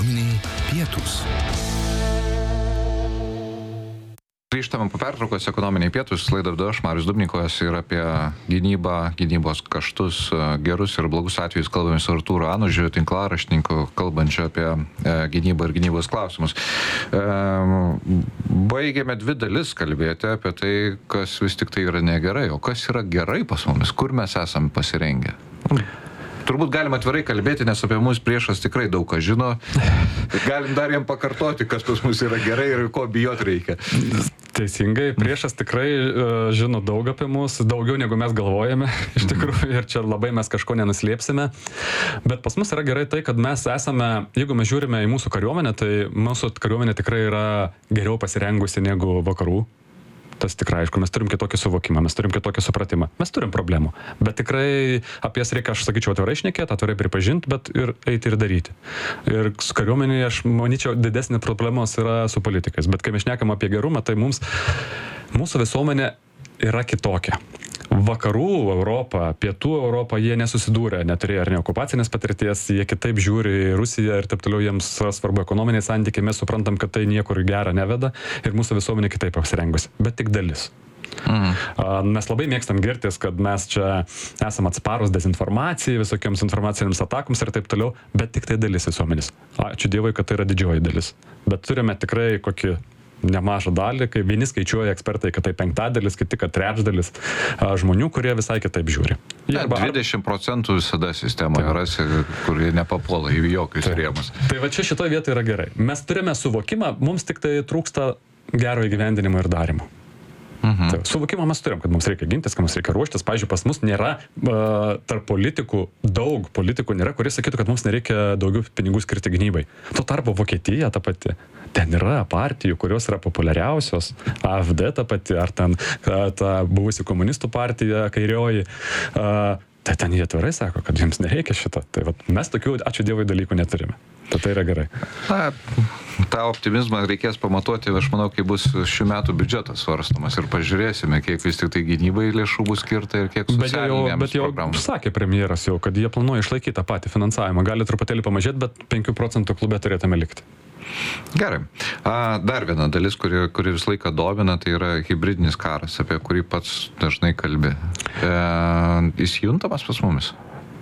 Ekonominiai pietūs. Grįžtame po pertraukos ekonominiai pietūs, laidą vedu aš, Marius Dubnikovas, ir apie gynybą, gynybos kaštus, gerus ir blogus atvejus kalbame su Artūru Anužiu, tinklaraštininku, kalbančiu apie gynybą ir gynybos klausimus. Baigėme dvi dalis kalbėti apie tai, kas vis tik tai yra negerai, o kas yra gerai pas mumis, kur mes esame pasirengę. Turbūt galim atvirai kalbėti, nes apie mus priešas tikrai daug ką žino. Galim dar jam pakartoti, kas pas mus yra gerai ir ko bijot reikia. Teisingai, priešas tikrai žino daug apie mus, daugiau negu mes galvojame, iš tikrųjų, ir čia labai mes kažko nenuslėpsime. Bet pas mus yra gerai tai, kad mes esame, jeigu mes žiūrime į mūsų kariuomenę, tai mūsų kariuomenė tikrai yra geriau pasirengusi negu vakarų. Tas tikrai, aišku, mes turim kitokį suvokimą, mes turim kitokį supratimą. Mes turim problemų, bet tikrai apie jas reikia, aš sakyčiau, atvirai šnekėti, atvirai pripažinti, bet ir eiti ir daryti. Ir su kariuomenėje, aš manyčiau, didesnė problemos yra su politikais. Bet kai mes šnekam apie gerumą, tai mūsų visuomenė yra kitokia. Vakarų Europą, pietų Europą, jie nesusidūrė, neturėjo ar ne okupacinės patirties, jie kitaip žiūri į Rusiją ir taip toliau, jiems svarbu ekonominiai santykiai, mes suprantam, kad tai niekur gerą neveda ir mūsų visuomenė kitaip apsirengusi, bet tik dalis. Mes labai mėgstam girtis, kad mes čia esam atsparus dezinformacijai, visokiams informacinėms atakoms ir taip toliau, bet tik tai dalis visuomenės. Ačiū Dievui, kad tai yra didžioji dalis. Bet turime tikrai kokį nemažą dalį, kai vieni skaičiuoja ekspertai, kad tai 5/5, kiti, kad 3/3 žmonių, kurie visai kitaip žiūri. 20% visada sistemoje rasi, kurie nepapuola į jokius rėmus. Tai va čia šitoje vietoje yra gerai. Mes turime suvokimą, mums tik tai trūksta gero įgyvendinimo ir darimo. Tai, suvokimą mes turim, kad mums reikia gintis, kad mums reikia ruoštis. Pavyzdžiui, pas mus nėra tarp politikų, daug politikų nėra, kurie sakytų, kad mums nereikia daugiau pinigų skirti gynybai. Tuo tarpu Vokietija ta pati. Ten yra partijų, kurios yra populiariausios. AfD ta pati, ar ten ta buvusi komunistų partija, kairioji. Tai ten jie atvirai sako, kad jiems nereikia šito. Tai vat, mes tokių, ačiū Dievui, dalykų neturime. Tai yra gerai. Na, tą optimizmą reikės pamatuoti, aš manau, kai bus šių metų biudžetas svarstomas ir pažiūrėsime, kiek vis tik tai gynybai lėšų bus skirta ir kiek socialinėms programoms. Bet jau sakė premjeras jau, kad jie planuoja išlaikyti tą patį finansavimą. Gali truputėlį pamažėti, bet 5% klube turėtume likti. Gerai. Dar viena dalis, kuri visą laiką domina, tai yra hybridinis karas, apie kurį pats dažnai kalbi. Jis juntamas pas mumis?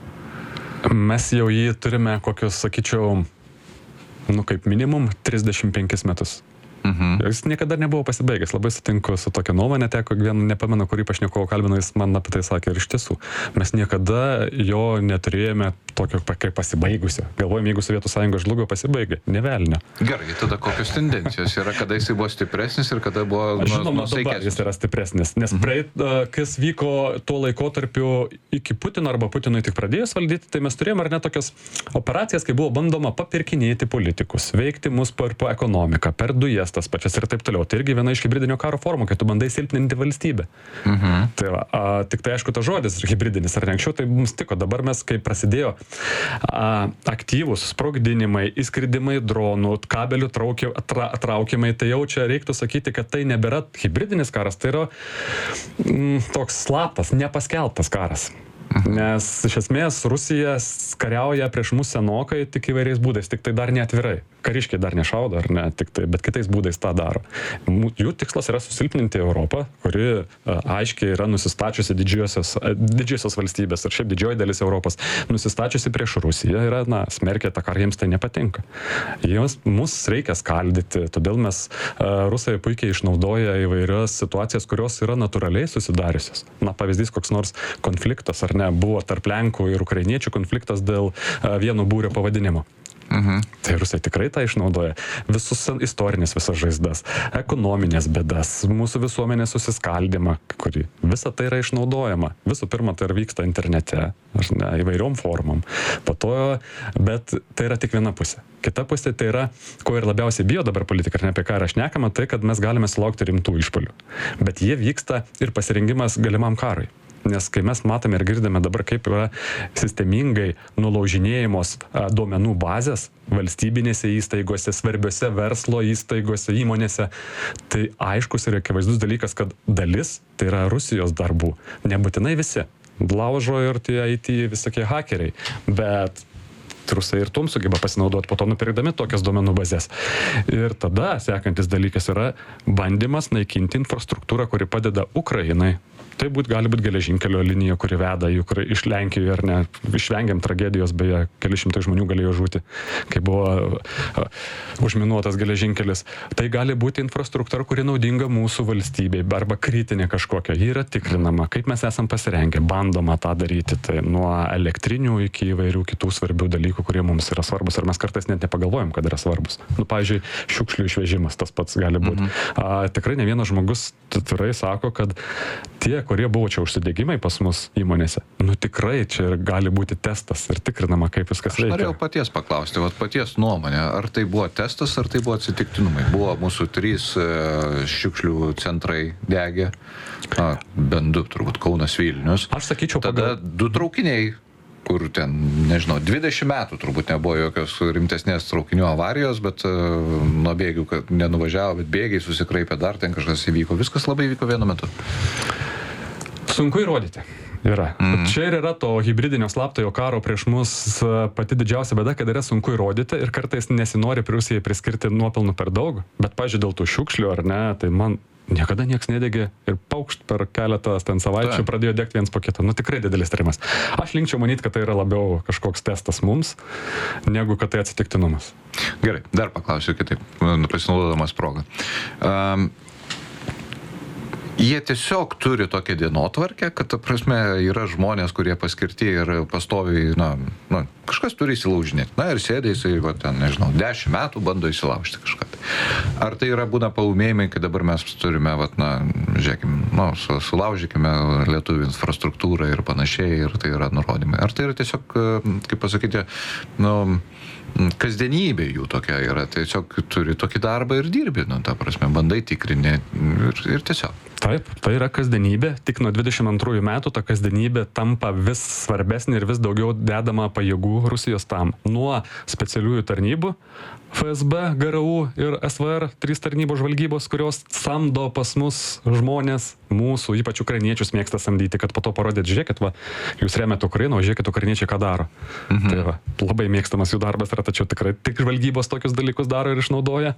Mes jau jį turime kokius, sakyčiau, kaip minimum 35 metus. Jis niekada nebuvo pasibaigęs. Labai sutinku su tokia nuomonė, teko vieną, nepamenu, kurį pašnekovo kalbino, jis man apie tai sakė ir iš tiesų. Mes niekada jo neturėjome tokio kaip pasibaigusio. Galvojom, jeigu Sovietų Sąjunga žlugo, pasibaigė. Ne velnio. Gerai, tada kokios tendencijos yra, kada jisai buvo stipresnis ir kada buvo Žinoma, dabar jis yra stipresnis, nes kas vyko tuo laikotarpiu iki Putino arba Putinui tik pradėjus valdyti, tai mes turėjome ar ne tokias operacijas, kai buvo bandoma papirkinėti politikus, veikti mus per ekonomiką, per dujas tas pačias ir taip toliau. Tai irgi viena iš hibridinio karo formų, kai tu bandai silpninti valstybę. Tai va, tik tai aišku, tas žodis hybridinis, ar ne anksčiau, tai mums tiko. Dabar mes, kai prasidėjo aktyvūs sprogdinimai, įskridimai dronų, kabelių traukimai, tai jau čia reiktų sakyti, kad tai nebėra hybridinis karas, tai yra toks slaptas, nepaskelbtas karas. Nes iš esmės Rusija kariauja prieš mus senokai tik įvairiais būdais, tik tai dar neatvirai. Kariškiai dar nešaudo, ar ne, tik tai, bet kitais būdais tą daro. Jų tikslas yra susilpninti Europą, kuri aiškiai yra nusistačiusi didžiosios valstybės, ir šiaip didžioji dalis Europos nusistačiusi prieš Rusiją, yra, smerkia tą karą, jiems tai nepatinka. Mus reikia skaldyti, todėl mes, Rusai puikiai išnaudoja įvairias situacijas, kurios yra natūraliai susidariusios. Pavyzdys, koks nors konfliktas, ar ne, buvo tarp Lenkų ir Ukrainiečių konfliktas dėl vieno būrio pavadinimo. Tai Rusai tikrai tą išnaudoja. Visus istorinės visas žaizdas, ekonominės bėdas, mūsų visuomenės susiskaldimą, kuri visa tai yra išnaudojama. Visų pirma, tai vyksta internete, įvairiom formom. Po to, bet tai yra tik viena pusė. Kita pusė tai yra, ko ir labiausiai bijo dabar politika, ir ne apie ką yra šnekama, tai kad mes galime sulaukti rimtų išpuolių. Bet jie vyksta ir pasirengimas galimam karui. Nes kai mes matome ir girdime dabar, kaip yra sistemingai nulaužinėjamos duomenų bazės valstybinėse įstaigose, svarbiose verslo įstaigose, įmonėse, tai aiškus ir akivaizdus dalykas, kad dalis tai yra Rusijos darbų. Nebūtinai visi. Laužo ir tie IT visokie hakeriai. Bet rusai ir tuom sugeba pasinaudoti, po to nupirkdami tokias duomenų bazės. Ir tada sekantis dalykas yra bandymas naikinti infrastruktūrą, kuri padeda Ukrainai. Tai gali būti geležinkelio linija, kuri veda iš Lenkijoje, ar ne, išvengiam tragedijos, beje, keli šimtai žmonių galėjo žūti, kai buvo užminuotas geležinkelis. Tai gali būti infrastruktūra, kuri naudinga mūsų valstybei, arba kritinė kažkokia. Ji yra tikrinama, kaip mes esam pasirengę, bandoma tą daryti. Tai nuo elektrinių iki įvairių kitų svarbių dalykų, kurie mums yra svarbus, ir mes kartais net nepagalvojam, kad yra svarbus. Pavyzdžiui, šiukšlių išvežimas, tas pats gali būti. Tikrai ne vienas žmogus tikrai sako, kad tie, kurie buvo čia užsidegimai pas mus įmonėse, tikrai čia gali būti testas ir tikrinama, kaip viskas veikia. Aš norėjau paties paklausti, paties nuomonė, ar tai buvo testas, ar tai buvo atsitiktinumai. Buvo mūsų 3 šiukšlių centrai degė, bent 2 turbūt, Kaunas, Vilnius. Aš sakyčiau, tada 2 traukiniai, kur ten, nežinau, 20 metų turbūt nebuvo jokios rimtesnės traukinių avarijos, bet nuo bėgių nenuvažiavo, bet bėgiai susikraipė, dar ten kažkas įvyko. Viskas labai vyko vienu metu. Sunku įrodyti. Yra. Čia ir yra to hibridinio slaptojo karo prieš mus pati didžiausia bėda, kad yra sunku įrodyti ir kartais nesinori Rusijai priskirti nuopelnų per daug, bet, pavyzdžiui, dėl tų šiukšlių ar ne, tai man niekada nieks nedegė ir paukšt per keletą savaičių pradėjo degti viens po kito. Tikrai didelis tyrimas. Aš linkčiau manyti, kad tai yra labiau kažkoks testas mums, negu kad tai atsitiktinumas. Gerai, dar paklausiu kitaip, pasinaudodamas progą. Jie tiesiog turi tokią dienotvarkę, kad, ta prasme, yra žmonės, kurie paskirti ir pastoviai, kažkas turi įsilaužinėti. Ir sėdė jisai, ten, nežinau, 10 metų bando įsilaužti kažką. Ar tai yra būna paūmėjimai, kai dabar mes turime, žiūrėkime, sulaužykime lietuvių infrastruktūrą ir panašiai, ir tai yra nurodymai. Ar tai yra tiesiog, kaip pasakyti, kasdienybė jų tokia yra, tiesiog turi tokį darbą ir dirbi, ta prasme, bandai tikrinti ir tiesiog. Taip, tai yra kasdienybė, tik nuo 22 metų ta kasdienybė tampa vis svarbesnė ir vis daugiau dedama pajėgų Rusijos tam. Nuo specialiųjų tarnybų, FSB, GRU ir SVR, 3 tarnybos žvalgybos, kurios samdo pas mus žmonės, mūsų, ypač ukrainiečius mėgsta samdyti, kad po to parodėt, žiūrėkit, jūs remiate Ukrainą, o žiūrėkit, ukrainiečiai ką daro. Tai labai mėgstamas jų darbas yra, tačiau tikrai tik žvalgybos tokius dalykus daro ir išnaudoja.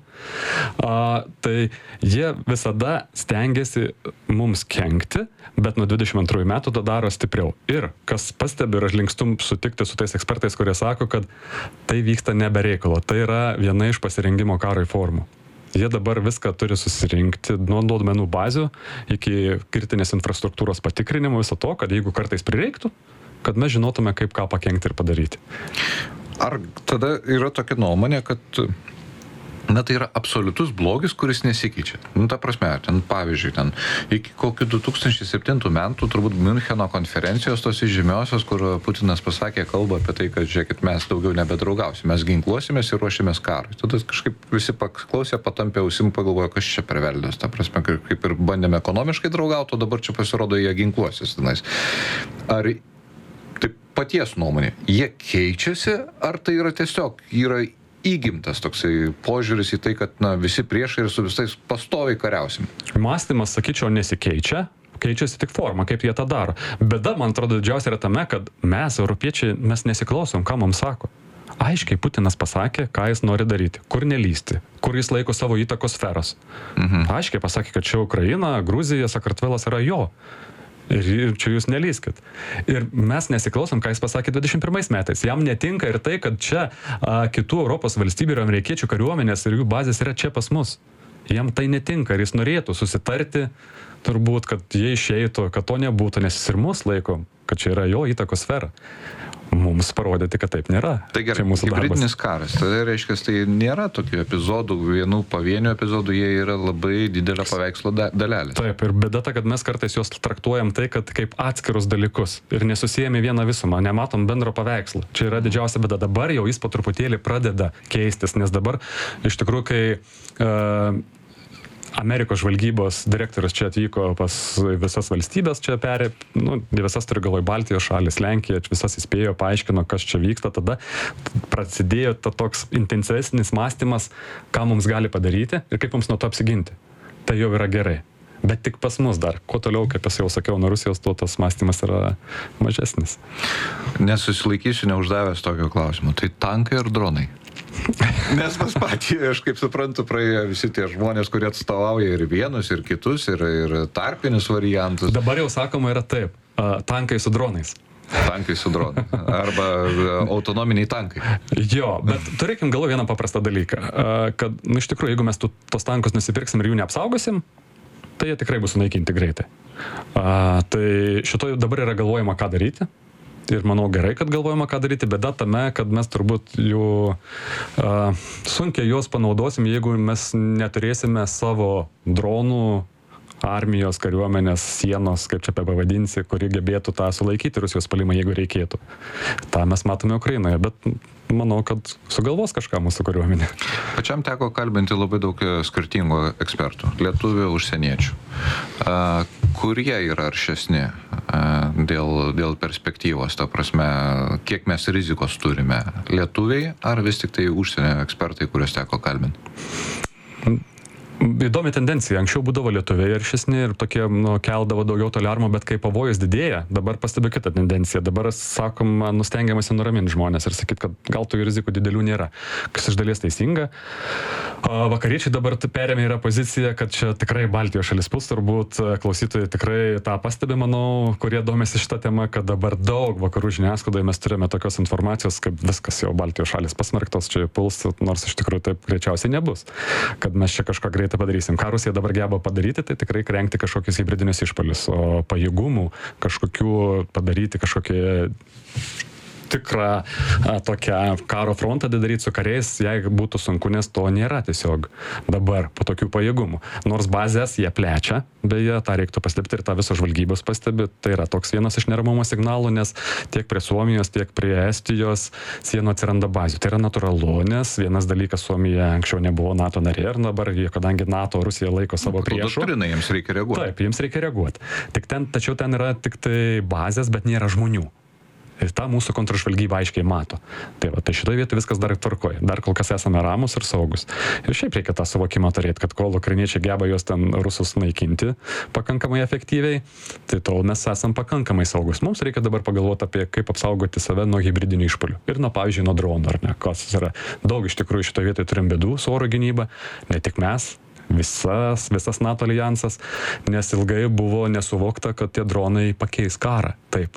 Tai jie visada stengiasi mums kenkti, bet nuo 22 metų tą daro stipriau. Ir kas pastebi, ir aš linkstu sutikti su tais ekspertais, kurie sako, kad tai vyksta nebe reikalo. Tai yra viena iš pasirengimo karui formų. Jie dabar viską turi susirinkti nuo duomenų bazių iki kritinės infrastruktūros patikrinimo, viso to, kad jeigu kartais prireiktų, kad mes žinotume, kaip ką pakenkti ir padaryti. Ar tada yra tokia nuomonė, kad tai yra absoliutus blogis, kuris nesikeičia? Ta prasme, pavyzdžiui, iki kokių 2007 metų, turbūt Miuncheno konferencijos tos žymiosios, kur Putinas pasakė kalbą apie tai, kad, žiūrėkit, mes daugiau nebedraugausim, mes ginkluosimės ir ruošimės karui. Tada kažkaip visi paklausė, patampė ausim, pagalvojo, kas čia per velnias. Ta prasme, kaip ir bandėme ekonomiškai draugauti, o dabar čia pasirodo, jie ginkluosis. Ar tai paties nuomonė, jie keičiasi, ar tai yra tiesiog įgimtas toksai požiūris į tai, kad visi priešai ir su visais pastoviai kariausim? Mąstymas, sakyčiau, nesikeičia, keičiasi tik forma, kaip jie tą daro. Bėda, man atrodo, didžiausia yra tame, kad mes, europiečiai, mes nesiklausom, ką mums sako. Aiškiai Putinas pasakė, ką jis nori daryti, kur nelysti, kur jis laiko savo įtakos sferos. Aiškiai pasakė, kad čia Ukraina, Gruzija, Sakartvelas yra jo. Ir čia jūs nelyskit. Ir mes nesiklausom, ką jis pasakė 21 metais. Jam netinka ir tai, kad čia kitų Europos valstybių ir amerikiečių kariuomenės ir jų bazės yra čia pas mus. Jam tai netinka ir jis norėtų susitarti, turbūt, kad jie išeitų, kad to nebūtų, nes jis ir mus laiko, kad čia yra jo įtakos sfera. Mums parodyti, kad taip nėra. Tai gerai, hibridinis karas, tai reiškia, tai nėra tokių epizodų, pavienių epizodų, jie yra labai didelio paveikslo dalelė. Taip, ir bėda ta, kad mes kartais juos traktuojam tai, kad kaip atskirus dalykus ir nesusijame vieną visumą, nematom bendro paveikslo. Čia yra didžiausia bėda. Dabar jau jis po truputėlį pradeda keistis, nes dabar iš tikrųjų, kai Amerikos žvalgybos direktorius čia atvyko pas visas valstybės, čia visas turi galvoj Baltijos šalis, Lenkija, visas įspėjo, paaiškino, kas čia vyksta, tada prasidėjo toks intensyvesnis mąstymas, ką mums gali padaryti ir kaip mums nuo to apsiginti. Tai jau yra gerai. Bet tik pas mus dar. Kuo toliau, kaip aš jau sakiau, nuo Rusijos, tuo tas mąstymas yra mažesnis. Nesusilaikysiu neuždavęs tokio klausimo. Tai tankai ar dronai? Nes pas patį, aš kaip suprantu, praėjo visi tie žmonės, kurie atstovauja ir vienus, ir kitus, ir tarpinius variantus. Dabar jau sakoma yra taip, tankai su dronais. Tankai su dronai. Arba autonominiai tankai. Jo, bet turėkim galvo vieną paprastą dalyką, kad, iš tikrųjų, jeigu mes tos tankus nusipirksim ir jų neapsaugosim, tai jie tikrai bus sunaikinti greitai. Tai šito dabar yra galvojama, ką daryti. Ir manau gerai, kad galvojama, ką daryti, bėda tame, kad mes turbūt jų sunkiai juos panaudosim, jeigu mes neturėsime savo dronų, armijos, kariuomenės, sienos, kaip čia pavadinsi, kuri gebėtų tą sulaikyti Rusijos puolimą, jeigu reikėtų. Ta mes matome Ukrainoje, bet manau, kad sugalvos kažką mūsų kariuomenė. Pačiam teko kalbinti labai daug skirtingų ekspertų, lietuvių, užsieniečių. Kurie yra aršesni dėl perspektyvos, ta prasme, kiek mes rizikos turime? Lietuviai ar vis tik tai užsienio ekspertai, kuriuos teko kalbinti? Įdomi tendencija. Anksčiau būdavo lietuviai aršesni ir tokie keldavo daugiau toliarumo, bet kai pavojus didėja, dabar pastebiu kitą tendenciją. Dabar, sakom, nustengiamasi nuraminti žmonės ir sakyti, kad gal tų rizikų didelių nėra. Kas iš dalies teisinga. Vakariečiai dabar perėmė yra pozicija, kad čia tikrai Baltijos šalis puls, turbūt klausytojai tikrai tą pastebi, manau, kurie domisi šitą temą, kad dabar daug vakarų žiniasklaidoje mes turime tokios informacijos, kaip viskas jau Baltijos šalis pasmerktos, čia puls, nors iš tikrųjų taip greičiausiai nebus. Kad mes čia kažką greitai padarysim. Ką Rusija dabar geba padaryti, tai tikrai rengti kažkokius hibridinius išpuolius, o pajėgumų kažkokių padaryti kažkokie tikrą tokią karo frontą daryti su kariais, jei būtų sunku, nes to nėra tiesiog dabar po tokių pajėgumų. Nors bazės jie plečia, beje, tą reiktų pastebėti ir tą visos žvalgybos pastebi, tai yra toks vienas iš neramumo signalų, nes tiek prie Suomijos, tiek prie Estijos sienų atsiranda bazių. Tai yra natūralu, nes vienas dalykas, Suomija anksčiau nebuvo NATO narė ir dabar, kadangi NATO Rusija laiko savo priešų. Doktrinai jiems reikia reaguoti. Taip, jiems reikia reaguoti. Tačiau ten yra tik tai bazės, bet nėra žmonių. Ir tą mūsų kontržvalgyba aiškiai mato. Tai šitoje vietoje viskas dar tvarkoja. Dar kol kas esame ramus ir saugus. Ir šiaip reikia tą suvokimą turėti, kad kol ukrainiečiai geba juos ten rusus naikinti pakankamai efektyviai, tai tol mes esame pakankamai saugus. Mums reikia dabar pagalvoti apie kaip apsaugoti save nuo hibridinių išpuolių. Ir pavyzdžiui, nuo dronų, ar ne? Kas yra daug iš tikrųjų šitoje vietoje turim bėdų su oro gynyba, ne tik mes. Visas NATO alijansas, nes ilgai buvo nesuvokta, kad tie dronai pakeis karą. Taip.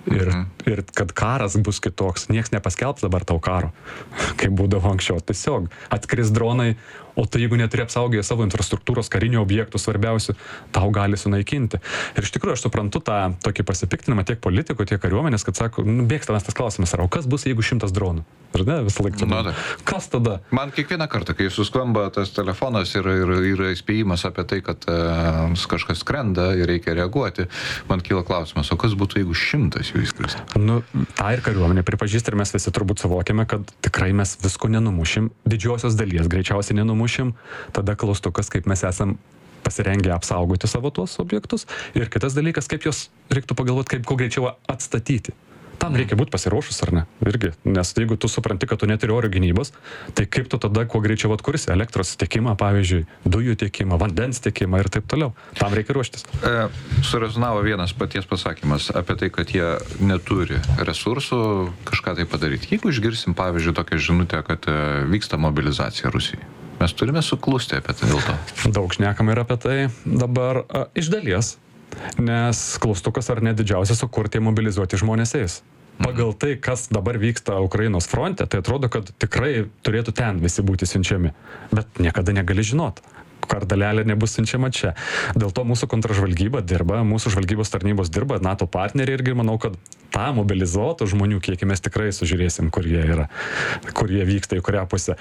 Ir kad karas bus kitoks. Niekas nepaskelbs dabar tau karo, kaip būdavo anksčiau. Tiesiog atskris dronai, o tai jeigu neturi apsaugę savo infrastruktūros, karinių objektų svarbiausių, tau gali sunaikinti. Ir iš tikrųjų aš suprantu tą tokį pasipiktinimą tiek politikų, tiek kariuomenės, kad sako, bėgs tavęs tas klausimas, o kas bus, jeigu 100 dronų? Ar ne, visą laiką. Kas tada? Man kiekvieną kartą, kai suskamba tas telefonas ir įspėjimas apie tai, kad kažkas skrenda ir reikia reaguoti, man kyla klausimas, o kas būtų, jeigu 100 jų įskristų? Ta ir kariuomenė pripažįsta ir mes visi turbūt suvokiame, kad tikrai mes visko nenumušim, didžiosios dalies greičiausiai nenumušim, tada klaustukas, kaip mes esam pasirengę apsaugoti savo tuos objektus ir kitas dalykas, kaip juos reiktų pagalvoti, kaip kuo greičiau atstatyti. Tam reikia būti pasiruošus, ar ne? Irgi, nes jeigu tu supranti, kad tu neturi oro gynybos, tai kaip tu tada kuo greičiau atkursi elektros tiekimą, pavyzdžiui, dujų tiekimą, vandens tiekimą ir taip toliau. Tam reikia ruoštis. Surezonavo vienas paties pasakymas apie tai, kad jie neturi resursų kažką tai padaryti. Jeigu išgirsim, pavyzdžiui, tokią žinutę, kad vyksta mobilizacija Rusijai, mes turime suklusti apie tai dėl to. Daug šnekam ir apie tai dabar iš dalies. Nes klaustukas ar ne didžiausias, o kur tie mobilizuoti žmonės eis. Pagal tai, kas dabar vyksta Ukrainos fronte, tai atrodo, kad tikrai turėtų ten visi būti siunčiami. Bet niekada negali žinot, ar dalelė nebus siunčiama čia. Dėl to mūsų kontržvalgyba dirba, mūsų žvalgybos tarnybos dirba, NATO partneriai irgi manau, kad tą mobilizuotų žmonių kiekį mes tikrai sužiūrėsim, kur jie yra, kur jie vyksta, į kurią pusę.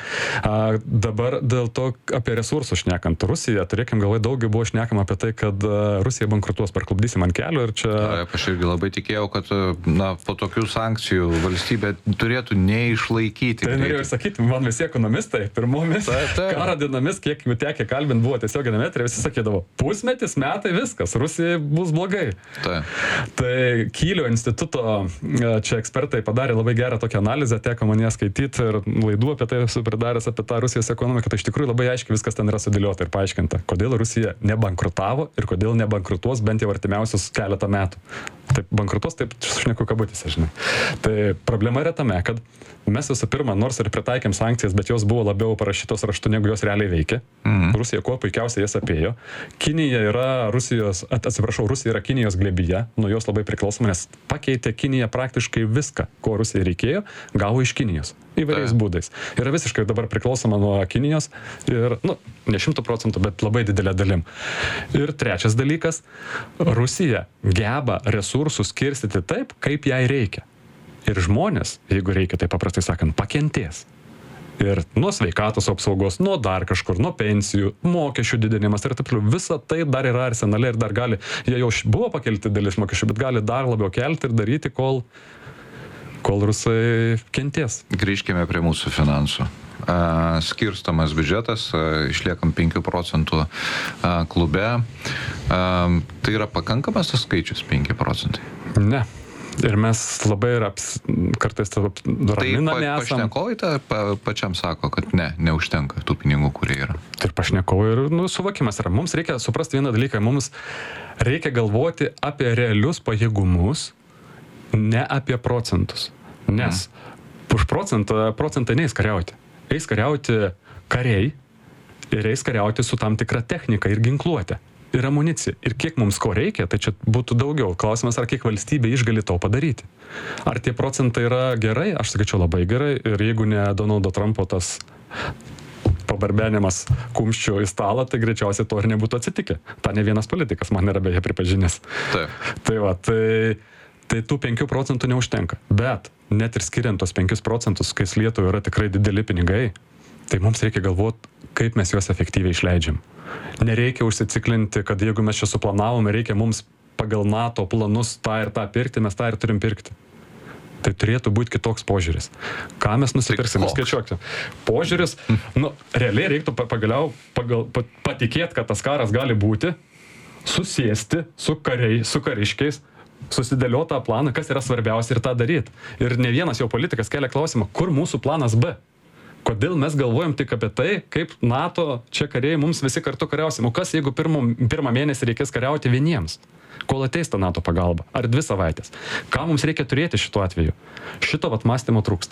Dabar dėl to apie resursus šnekant. Rusija, turėkim galvoje, daugiau buvo šnekama apie tai, kad Rusija bankrutuos, parklupdysim ant kelio ir čia... Aš irgi labai tikėjau, kad po tokių sankcijų valstybė turėtų neišlaikyti. Tai norėjau sakyti, man visi ekonomistai, pirmomis karo dienomis, kiek jų tekė kalbint, buvo tiesioginiame eteryje, visi sakydavo, pusmetis, metai, viskas, Rusijai bus blogai. Tai Kylio instituto čia ekspertai padarė labai gerą tokią analizę, teko man ją skaityti ir laidų apie tai esu pridaręs apie tą Rusijos ekonomiką, tai iš tikrųjų labai aiškiai viskas ten yra sudėliota ir paaiškinta, kodėl Rusija nebankrutavo ir kodėl nebankrutuos bent jau artimiausius keletą metų. Taip bankrutuos, taip šneku kabutėse, žinai. Tai problema yra tame, kad mes visų pirma, nors ir pritaikėm sankcijas, bet jos buvo labiau parašytos raštu, negu jos realiai veikia. Rusija kuo puikiausiai jas apėjo. Kinija yra Kinijos glėbyje, nuo jos labai priklausoma, nes pakeitė Kinija praktiškai viską, ko Rusijai reikėjo, gavo iš Kinijos. Įvairiais būdais. Yra visiškai dabar priklausoma nuo Kinijos ir, ne 100%, bet labai didelė dalim. Ir trečias dalykas, Rusija geba resursus skirstyti taip, kaip jai reikia. Ir žmonės, jeigu reikia, tai paprastai sakant, pakentės. Ir nuo sveikatos apsaugos, nuo dar kažkur, nuo pensijų, mokesčių didinimas ir taip toliau. Visa tai dar yra arsenale ir dar gali, jie jau buvo pakelti dalis mokesčių, bet gali dar labiau kelti ir daryti, kol rusai kentės. Grįžkime prie mūsų finansų. Skirstamas biudžetas, išliekam 5% klube. Tai yra pakankamas tas skaičius 5%? Ne. Ir mes labai kartais raminami esam. Pašnekovai pačiam sako, kad neužtenka tų pinigų, kurie yra. Ir pašnekovai ir suvokimas yra. Mums reikia suprasti vieną dalyką. Mums reikia galvoti apie realius pajėgumus, ne apie procentus. Nes už procentai neis kariauti. Eis kariauti kariai ir eis kariauti su tam tikra technika ir ginkluotė. Ir amunicija. Ir kiek mums ko reikia, tai čia būtų daugiau. Klausimas, ar kiek valstybė išgali to padaryti. Ar tie procentai yra gerai? Aš sakyčiau labai gerai. Ir jeigu ne Donaldo Trumpo tas pabarbenimas kumščių į stalą, tai greičiausiai to ir nebūtų atsitikę. Ta ne vienas politikas man yra beje pripažinęs. Tai tų 5% neužtenka. Bet net ir skiriant tos 5%, kai Lietuvai yra tikrai dideli pinigai, tai mums reikia galvoti, kaip mes juos efektyviai išleidžiam. Nereikia užsiciklinti, kad jeigu mes čia suplanavome, reikia mums pagal NATO planus tą ir tą pirkti, mes tą ir turim pirkti. Tai turėtų būti kitoks požiūris. Ką mes nusipirksime, skaičiuokime. Požiūris, realiai reiktų pagaliau patikėti, kad tas karas gali būti, susėsti su kariškiais, susidėliotą planą, kas yra svarbiausia ir tą daryti. Ir ne vienas jau politikas kelia klausimą, kur mūsų planas B? Kodėl mes galvojam tik apie tai, kaip NATO čia kariai mums visi kartu kariausim? O kas, jeigu pirmą mėnesį reikės kariauti vieniems? Kol ateis ta NATO pagalba? Ar 2 savaitės? Ką mums reikia turėti šituo atveju? Šito mąstymo trūksta.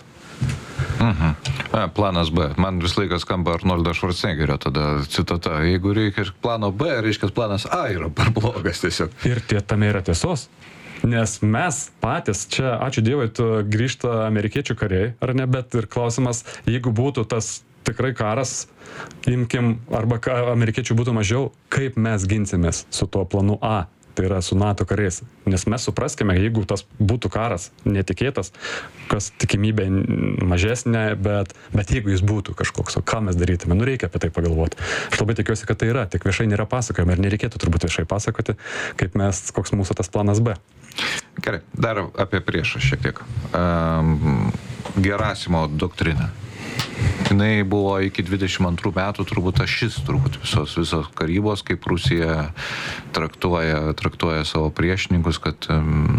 Planas B. Man vis laikas skamba Arnoldo Schwarzeneggerio tada citata. Jeigu reikia plano B, reiškia planas A yra per blogas tiesiog. Ir tame yra tiesos. Nes mes patys, čia, ačiū Dievui, grįžta amerikiečių kariai, ar ne, bet ir klausimas, jeigu būtų tas tikrai karas, imkim, arba amerikiečių būtų mažiau, kaip mes ginsimės su tuo planu A, tai yra su NATO kariais. Nes mes supraskime, jeigu tas būtų karas netikėtas, kas tikimybė mažesnė, bet jeigu jis būtų kažkoks, o ką mes darytume, reikia apie tai pagalvoti. Aš labai tikiuosi, kad tai yra, tik viešai nėra pasakojama ir nereikėtų turbūt viešai pasakoti, koks mūsų tas planas B. Gerai, dar apie priešą šiek tiek. Gerasimo doktrina. Jinai buvo iki 22 metų turbūt visos karybos, kaip Rusija traktuoja savo priešininkus, kad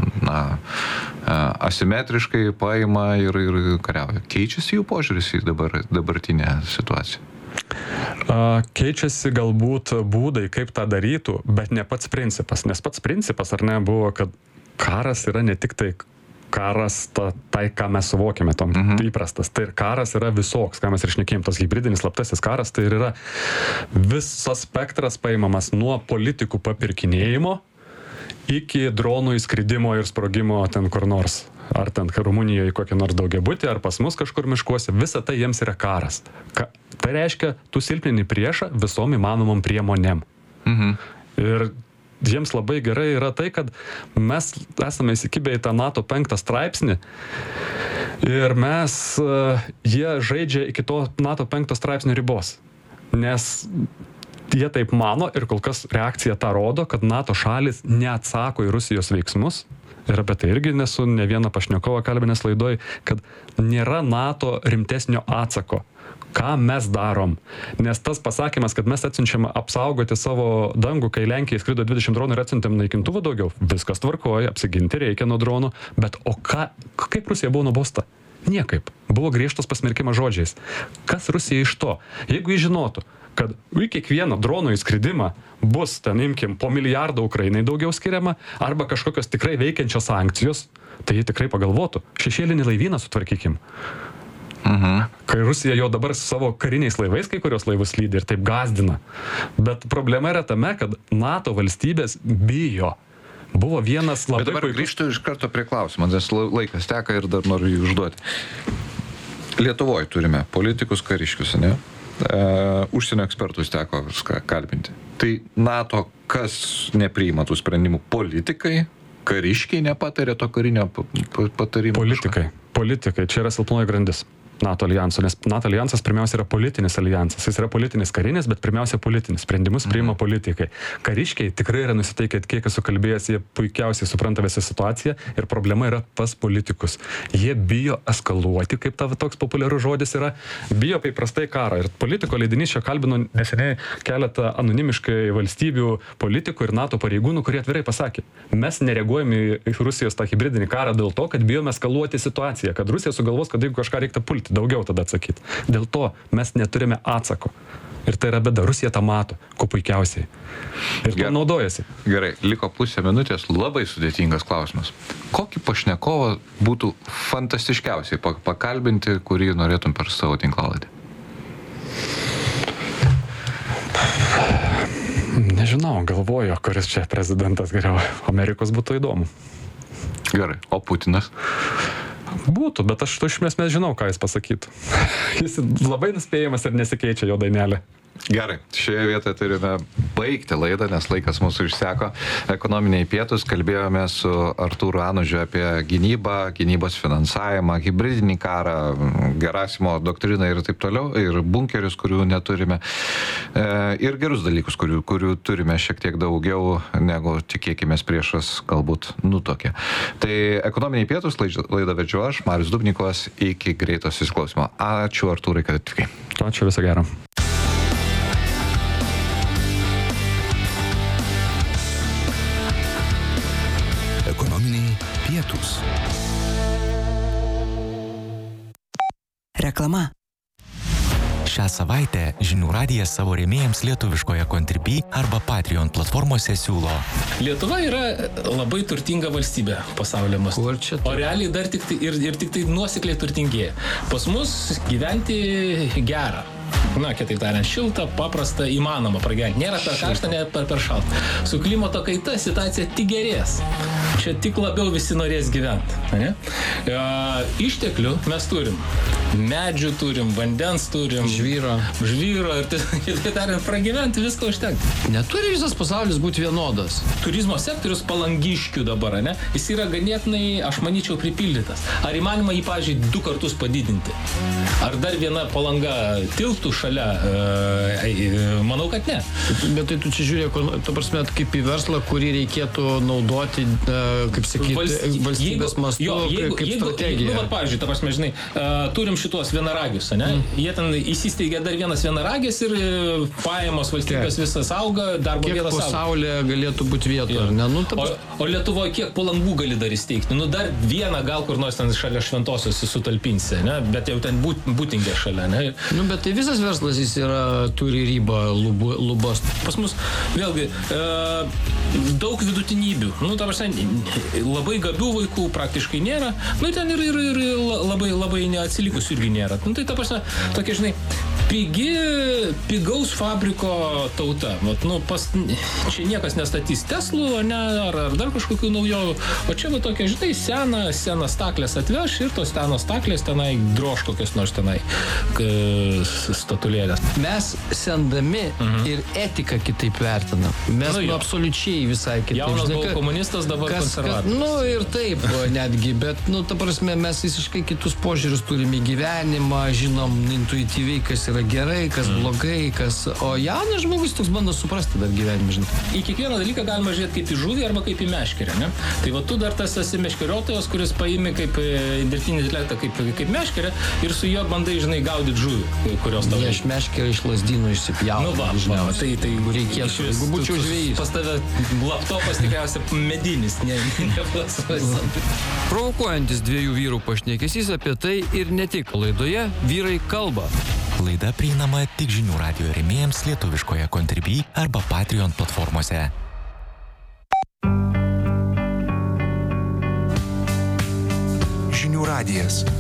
asimetriškai paima ir kariauja. Keičiasi jų požiūris į dabartinę situaciją? Keičiasi galbūt būdai, kaip tą darytų, bet ne pats principas. Nes pats principas, ar ne, buvo, kad karas yra ne tik tai karas, tai, ką mes suvokiame, įprastas. Tai ir karas yra visoks, ką mes ir šnekėjom, tas hybridinis slaptasis karas, tai ir yra visas spektras paimamas nuo politikų papirkinėjimo iki dronų įskridimo ir sprogimo ten kur nors. Ar ten Rumunijoje kokį nors daugiabutį, ar pas mus kažkur miškuose. Visa tai jiems yra karas. Tai reiškia, tu silpnini priešą visom įmanomom priemonėm. Ir jiems labai gerai yra tai, kad mes esame įsikibę į tą NATO 5 straipsnį ir jie žaidžia iki to NATO 5 straipsnio ribos. Nes jie taip mano ir kol kas reakcija tą rodo, kad NATO šalis neatsako į Rusijos veiksmus ir apie tai irgi nesu ne vieną pašnekovą kalbinęs laidoj, kad nėra NATO rimtesnio atsako. Ką mes darom? Nes tas pasakymas, kad mes atsiunčiam apsaugoti savo dangų, kai Lenkija skrido 20 dronų ir atsiuntėm naikintuvų daugiau, viskas tvarkoja, apsiginti reikia nuo dronų, bet kaip Rusija buvo nubausta? Niekaip. Buvo griežtas pasmerkimas žodžiais. Kas Rusija iš to? Jeigu jis žinotų, kad į kiekvieną drono įskridimą bus, ten imkim, po milijardą Ukrainai daugiau skiriama, arba kažkokios tikrai veikiančios sankcijos, tai jie tikrai pagalvotų. Šešėlinį laivyną sutvarkykim. Kai Rusija jau dabar savo kariniais laivais kai kurios laivus lydi ir taip gazdina. Bet problema yra tame, kad NATO valstybės bijo. Buvo vienas labai... Bet dabar grįžtu iš karto prie klausimą, nes laikas teka ir dar noriu jį užduoti. Lietuvoje turime politikus, kariškius, ne? Užsienio ekspertus teko kalbinti. Tai NATO kas nepriima tų sprendimų? Politikai? Kariškiai nepatarė to karinio patarimo? Politikai. Čia yra silpnoji grandis NATO alijanso, nes NATO alijansas pirmiausia yra politinis alijansas. Jis yra politinis karinis, bet pirmiausia politinis. Sprendimus priima politikai. Kariškiai tikrai yra nusiteikę, kiek esu kalbėjęs, jie puikiausiai supranta visą situaciją ir problema yra pas politikus. Jie bijo eskaluoti, kaip toks populiarus žodis yra, bijo paprastai karą. Ir politiko leidinys čia kalbino neseniai keletą anonimiškai valstybių politikų ir NATO pareigūnų, kurie atvirai pasakė, mes nereaguojame į Rusijos tą hibridinį karą dėl to, kad bijome eskaluoti situaciją, kad Rusija sugalvos, kad jeigu kažką reiktų pulti, daugiau tada atsakyti. Dėl to mes neturime atsako. Ir tai yra bėda. Rusija tą mato, kuo puikiausiai. Ir tuo naudojasi. Gerai, liko pusę minutės, labai sudėtingas klausimas. Kokį pašnekovą būtų fantastiškiausiai pakalbinti, kurį norėtum per savo tinklalapį? Nežinau, galvoju, kuris čia prezidentas geriau. Amerikos būtų įdomu. Gerai, o Putinas? Būtų, bet aš iš esmės žinau, ką jis pasakytų. Jis labai nuspėjamas ir nesikeičia jo dainelė. Gerai, šioje vietoje turime baigti laidą, nes laikas mūsų išseko. Ekonominiai pietūs, kalbėjome su Artūru Anužiu apie gynybą, gynybos finansavimą, hibridinį karą, Gerasimo doktriną ir taip toliau, ir bunkerius, kurių neturime, ir gerus dalykus, kurių turime šiek tiek daugiau, negu tikėkimės priešas galbūt nutokė. Tai ekonominiai pietūs, laidą vedžiu aš, Marius Dubnikovas, iki greito susiklausimo. Ačiū Artūrai, kad atvykai. Ačiū, viso gero. Ekonominiai pietūs. Reklama. Šią savaitę Žinių radijas savo rėmėjams lietuviškoje Contribui arba Patreon platformose siūlo. Lietuva yra labai turtinga valstybė pasaulio mastu. O realiai dar tik tai nuosekliai turtingėja. Pas mus gyventi gera. Na, kitaip tariant, šilta, paprasta, įmanoma pragyventi. Nėra per karštą, nėra per šaltą. Su klimato kaita situacija tik gerės. Čia tik labiau visi norės gyventi. Ne? Išteklių mes turim. Medžių turim, vandens turim. Žvyro. Ir kitaip tariant, pragyventi viską užtekti. Neturi visas pasaulis būti vienodas. Turizmo sektorius Palangiškių dabar, ne? Jis yra ganėtinai, aš manyčiau, pripildytas. Ar įmanoma jį, pavyzdžiui, 2 kartus padidinti? Ar dar viena Palanga tilptų šalia? Manau, kad ne. Bet tai tu čia žiūrėk, tu prasme, kaip į verslą, kurį reikėtų naudoti, kaip sakyti, valstybės mastu, kaip strategija. Nu, pavyzdžiui, ta prasme, žinai, turim šitos vienaragius, ne? Jie ten įsisteigė dar vienas vienaragis ir pajamos valstybės visas auga, darbo vietas auga. Kiek pasaulyje galėtų būti vietų, ar ne? Nu, o Lietuvoje kiek Palangų gali dar įsteigti? Nu, dar vieną gal kur nors ten šalia Šventosios sutalpinsi, ne? Bet jau ten būtingė šalia, ne? Nu, bet tai visas verslas jis turi ribą, lubas. Pas mus, vėlgi, daug vidutinybių. Nu, ta prasme, labai gabių vaikų praktiškai nėra. Nu, ten ir labai neatsilikusių irgi nėra. Nu, tai ta prasme, tokia, žinai, pigaus fabriko tauta. Vat, nu, čia niekas nestatys Teslų, ne, ar dar kažkokių naujovių. O čia va tokia, žinai, senas staklės atveš ir tos senos staklės tenai drož kokios nors tenai statulėlės. Mes sendami ir etiką kitaip vertinam. Mes absoliučiai veikėjai visai kitaip. Jaunas buvo komunistas, dabar konservatorius. Nu ir taip netgi, bet, nu, ta prasme, mes visiškai kitus požiūrius turime į gyvenimą, žinom intuityviai, kas yra gerai, kas blogai, o jaunas žmogus toks bando suprasti dar gyvenimą, žinai. Į kiekvieną dalyką galima žiūrėti kaip į žuvį arba kaip į meškerę, ne? Tai va tu dar tas esi meškeriotojas, kuris paimi kaip dirbtinį intelektą, kaip meškerę ir su juo bandai, žinai, gaudyti žuvį, kurios tavo. Aš meškerę iš lazdynų išsipjaunu. Nu va, tai reikėtų, jeigu būčiau žvejys. Pas tave laptopas tikriausiai medinis, ne plasmas. Provokuojantis dviejų vyrų pašnekesys apie tai ir ne tik. Laidoje Vyrai kalba. Laida prieinama tik žinių radijo rėmėjams lietuviškoje Contribui arba Patreon platformose. Žinių radijas.